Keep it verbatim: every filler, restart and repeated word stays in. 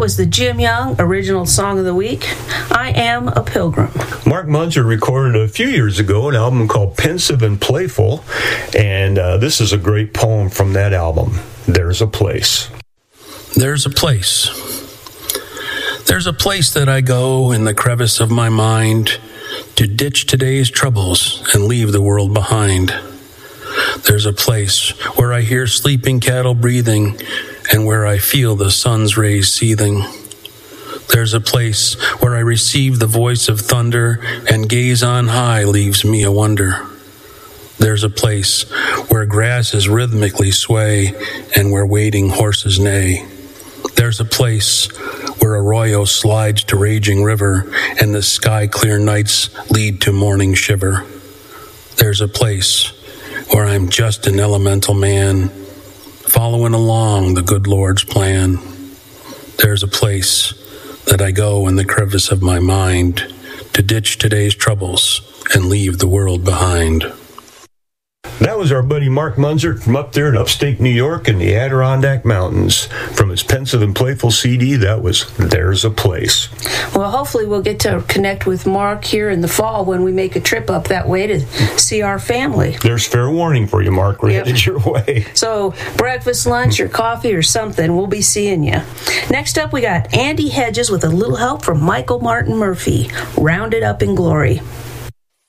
was the Jim Young original song of the week, I Am a Pilgrim. Mark Munzer recorded a few years ago an album called Pensive and Playful, and uh, this is a great poem from that album, There's a Place. There's a place. There's a place that I go in the crevice of my mind to ditch today's troubles and leave the world behind. There's a place where I hear sleeping cattle breathing and where I feel the sun's rays seething. There's a place where I receive the voice of thunder and gaze on high leaves me a wonder. There's a place where grasses rhythmically sway and where waiting horses neigh. There's a place where arroyo slides to raging river and the sky-clear nights lead to morning shiver. There's a place where I'm just an elemental man, following along the good Lord's plan. There's a place that I go in the crevice of my mind to ditch today's troubles and leave the world behind. That was our buddy Mark Munzer from up there in upstate New York in the Adirondack Mountains. From his Pensive and Playful C D, that was There's a Place. Well, hopefully we'll get to connect with Mark here in the fall when we make a trip up that way to see our family. There's fair warning for you, Mark. We're yep. headed your way. So breakfast, lunch, or coffee or something, we'll be seeing you. Next up, we got Andy Hedges with a little help from Michael Martin Murphey, Rounded Up in Glory.